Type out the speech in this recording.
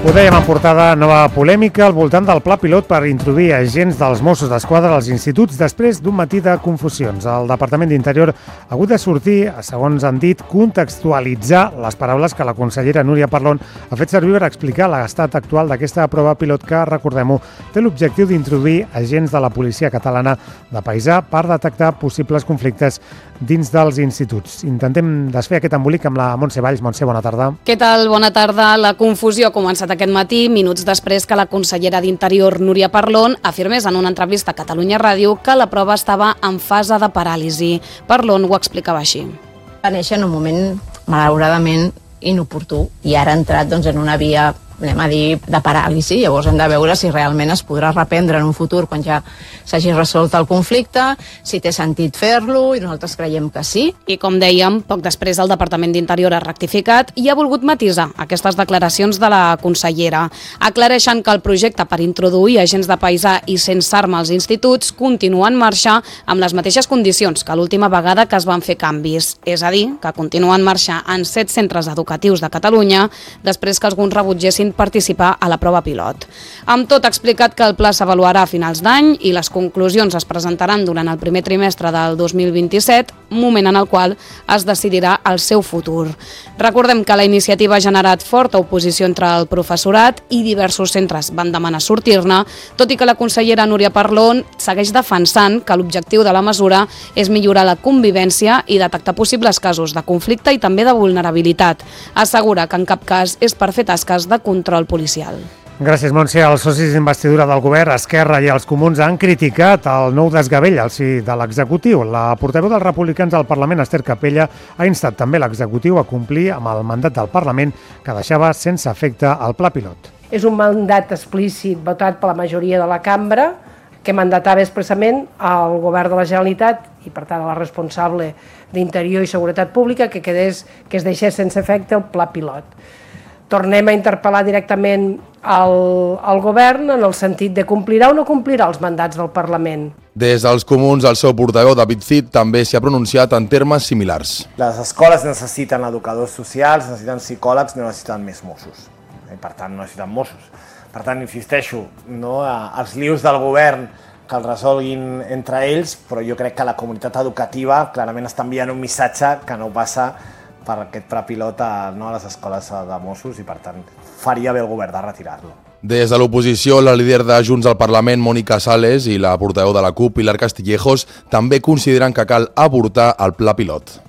Ho dèiem en portada, nova polèmica al voltant del pla pilot per introduir agents dels Mossos d'Esquadra als instituts després d'un matí de confusions. El Departament d'Interior ha hagut de sortir, segons han dit, contextualitzar les paraules que la consellera Núria Parlon ha fet servir per explicar l'estat actual d'aquesta prova pilot que, recordem-ho, té l'objectiu d'introduir agents de la policia catalana de paisà per detectar possibles conflictes dins dels instituts. Intentem desfer aquest embolic amb la Montse Valls. Montse, bona tarda. Què tal? Bona tarda. La confusió ha començat aquest matí, minuts després que la consellera d'Interior, Núria Parlon, afirmés en una entrevista a Catalunya Ràdio que la prova estava en fase de paràlisi. Parlon ho explicava així. Va néixer en un moment, malauradament, inoportú i ara ha entrat en una via, anem a dir, de paràlisi. Llavors hem de veure si realment es podrà reprendre en un futur quan ja s'hagi resolt el conflicte, si té sentit fer-lo, i nosaltres creiem que sí. I com dèiem, poc després el Departament d'Interior ha rectificat i ha volgut matisar aquestes declaracions de la consellera. Aclareixen que el projecte per introduir agents de paisà i sense arma als instituts continua en marxa amb les mateixes condicions que l'última vegada que es van fer canvis. És a dir, que continua en marxa en 7 centres educatius de Catalunya després que alguns rebutgessin participar a la prova pilot. Amb tot, ha explicat que el pla s'avaluarà a finals d'any i les conclusions es presentaran durant el primer trimestre del 2027, moment en el qual es decidirà el seu futur. Recordem que la iniciativa ha generat forta oposició entre el professorat i diversos centres van demanar sortir-ne, tot i que la consellera Núria Parlon segueix defensant que l'objectiu de la mesura és millorar la convivència i detectar possibles casos de conflicte i també de vulnerabilitat. Assegura que en cap cas és per fer tasques de control policial. Gràcies, Montse. Els socis d'investidura del govern, Esquerra i els Comuns han criticat el nou desgavell al si de l'executiu. La portaveu dels republicans al Parlament, Esther Capella, ha instat també l'executiu a complir amb el mandat del Parlament que deixava sense efecte el pla pilot. És un mandat explícit votat per la majoria de la cambra que mandatava expressament al govern de la Generalitat i, per tant, a la responsable d'Interior i Seguretat Pública que es deixés sense efecte el pla pilot. Tornem a interpel·lar directament al govern en el sentit de complirà o no complirà els mandats del Parlament. Des dels Comuns, el seu portaveu, David Cid, també s'hi ha pronunciat en termes similars. Les escoles necessiten educadors socials, necessiten psicòlegs, no necessiten més Mossos. I per tant, no necessiten Mossos. Per tant, insisteixo, els lius del govern que els resolguin entre ells, però jo crec que la comunitat educativa clarament està enviant un missatge que no passa per aquest pla pilot a les escoles de Mossos i, per tant, faria bé el govern de retirar-lo. Des de l'oposició, la líder de Junts al Parlament, Mònica Sales, i la portaveu de la CUP, Pilar Castillejos, també consideren que cal avortar el pla pilot.